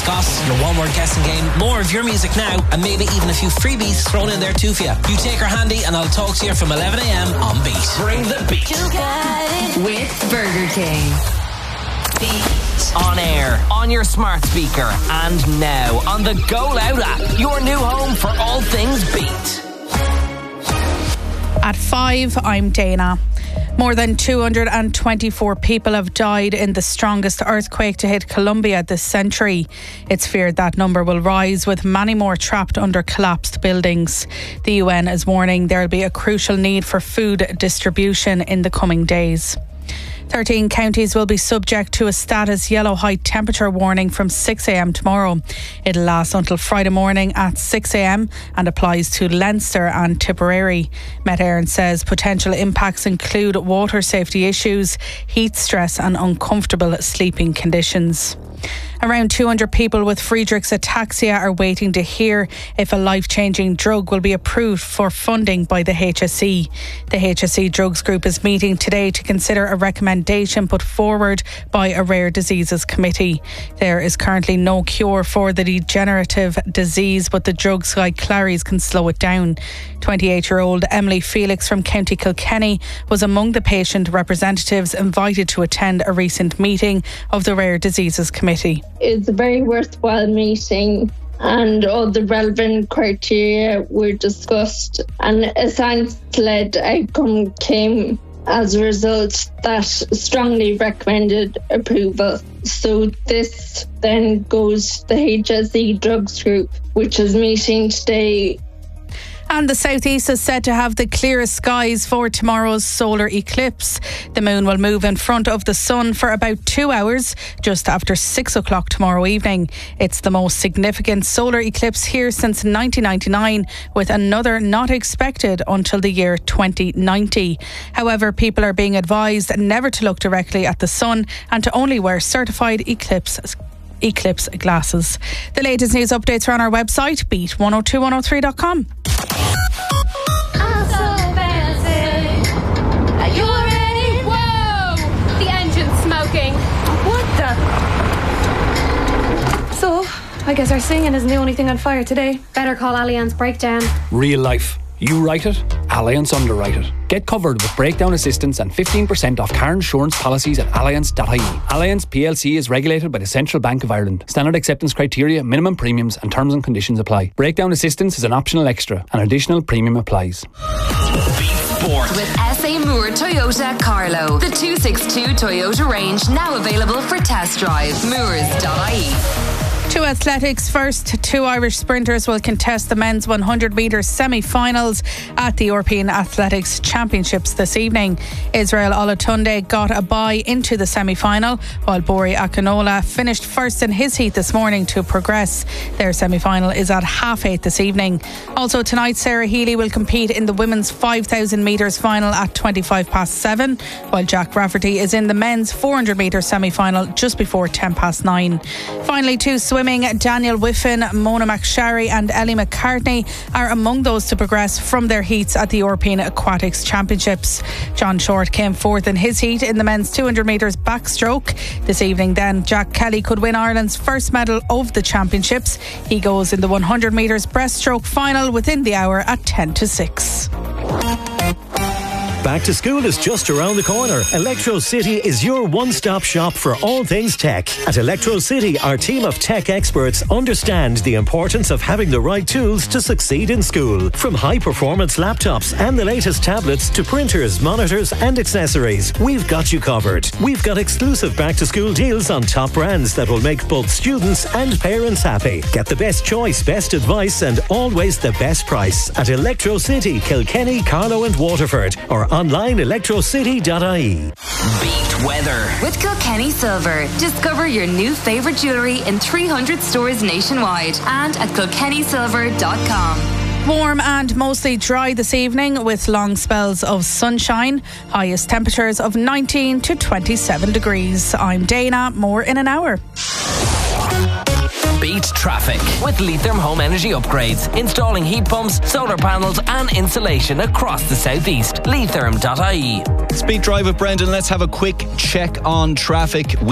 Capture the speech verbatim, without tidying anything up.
Scott, your one-word guessing game, more of your music now, and maybe even a few freebies thrown in there too for you. You take her handy and I'll talk to you from eleven a.m. on Beat. Bring the beat. With Burger King. Beat. On air, on your smart speaker, and now on the Go Loud app, your new home for all things Beat. At five, I'm Dana. More than two hundred twenty-four people have died in the strongest earthquake to hit Colombia this century. It's feared that number will rise, with many more trapped under collapsed buildings. The U N is warning there'll be a crucial need for food distribution in the coming days. thirteen counties will be subject to a status yellow high temperature warning from six a.m. tomorrow. It'll last until Friday morning at six a.m. and applies to Leinster and Tipperary. Met Éireann says potential impacts include water safety issues, heat stress and uncomfortable sleeping conditions. Around two hundred people with Friedreich's ataxia are waiting to hear if a life-changing drug will be approved for funding by the H S E. The H S E Drugs Group is meeting today to consider a recommendation put forward by a Rare Diseases Committee. There is currently no cure for the degenerative disease, but the drug Skyclarys can slow it down. twenty-eight-year-old Emily Felix from County Kilkenny was among the patient representatives invited to attend a recent meeting of the Rare Diseases Committee. It's a very worthwhile meeting and all the relevant criteria were discussed, and a science-led outcome came as a result that strongly recommended approval. So this then goes to the H S E Drugs Group, which is meeting today. And the southeast is said to have the clearest skies for tomorrow's solar eclipse. The moon will move in front of the sun for about two hours, just after six o'clock tomorrow evening. It's the most significant solar eclipse here since nineteen ninety-nine, with another not expected until the year twenty ninety. However, people are being advised never to look directly at the sun and to only wear certified eclipse eclipse glasses. The latest news updates are on our website, beat one oh two one oh three dot com. I'm so fancy. Are you ready? Whoa! The engine's smoking. What the? So, I guess our singing isn't the only thing on fire today. Better call Allianz Breakdown. Real life. You write it, Allianz underwrite it. Get covered with breakdown assistance and fifteen percent off car insurance policies at allianz dot I E. Allianz P L C is regulated by the Central Bank of Ireland. Standard acceptance criteria, minimum premiums and terms and conditions apply. Breakdown assistance is an optional extra. An additional premium applies. Beat Sport. With S A Moore Toyota Carlo. The two sixty-two Toyota range now available for test drive. moors dot I E. To athletics first, two Irish sprinters will contest the men's one hundred metre semi-finals at the European Athletics Championships this evening. Israel Olatunde got a bye into the semi-final, while Bori Akinola finished first in his heat this morning to progress. Their semi-final is at half eight this evening. Also tonight, Sarah Healy will compete in the women's five thousand metres final at twenty-five past seven, while Jack Rafferty is in the men's four hundred metre semi-final just before ten past nine. Finally, two swimming, Daniel Whiffen, Mona McSharry and Ellie McCartney are among those to progress from their heats at the European Aquatics Championships. John Short came fourth in his heat in the men's two hundred metres backstroke. This evening then, Jack Kelly could win Ireland's first medal of the championships. He goes in the one hundred metres breaststroke final within the hour at ten to six. Back to school is just around the corner. Electro City is your one-stop shop for all things tech. At Electro City, our team of tech experts understand the importance of having the right tools to succeed in school. From high-performance laptops and the latest tablets to printers, monitors and accessories, we've got you covered. We've got exclusive back-to-school deals on top brands that will make both students and parents happy. Get the best choice, best advice and always the best price at Electro City, Kilkenny, Carlow and Waterford, or online electro city dot I E. Beat weather. With Kilkenny Silver. Discover your new favourite jewellery in three hundred stores nationwide and at kilkenny silver dot com. Warm and mostly dry this evening with long spells of sunshine. Highest temperatures of nineteen to twenty-seven degrees. I'm Dana. More in an hour. Beat traffic with Leitrim Home Energy Upgrades. Installing heat pumps, solar panels and insulation across the southeast. leitrim dot I E. Speed Drive with Brendan. Let's have a quick check on traffic.